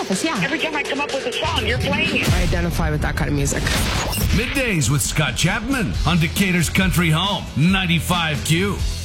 office, yeah. Every time I come up with a song, you're playing it. I identify with that kind of music. Middays with Scott Chapman on Decatur's Country Home, 95Q.